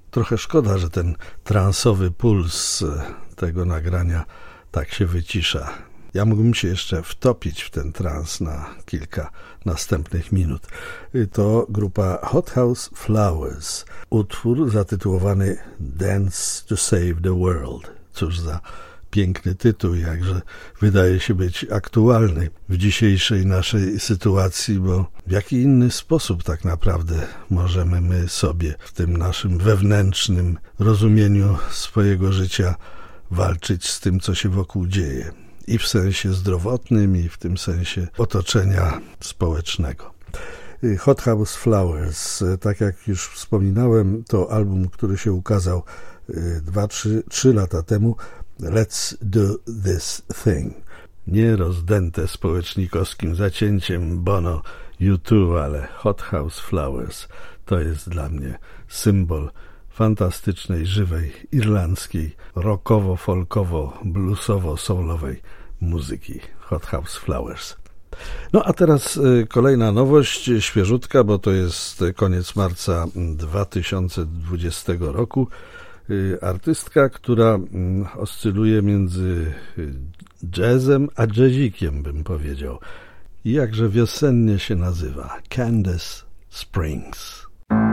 Trochę szkoda, że ten transowy puls tego nagrania tak się wycisza. Ja mógłbym się jeszcze wtopić w ten trans na kilka następnych minut. To grupa Hothouse Flowers. Utwór zatytułowany Dance to Save the World. Cóż za piękny tytuł, jakże wydaje się być aktualny w dzisiejszej naszej sytuacji, bo w jaki inny sposób tak naprawdę możemy my sobie w tym naszym wewnętrznym rozumieniu swojego życia walczyć z tym, co się wokół dzieje. I w sensie zdrowotnym, i w tym sensie otoczenia społecznego. Hothouse Flowers, tak jak już wspominałem, to album, który się ukazał 2-3 lata temu. Let's do this thing. Nie rozdęte społecznikowskim zacięciem Bono U2, ale Hothouse Flowers to jest dla mnie symbol fantastycznej, żywej, irlandzkiej, rockowo-folkowo-bluesowo-soulowej muzyki. Hothouse Flowers. No a teraz kolejna nowość, świeżutka, bo to jest koniec marca 2020 roku. Artystka, która oscyluje między jazzem a jazzikiem, bym powiedział. I jakże wiosennie się nazywa. Candace Springs.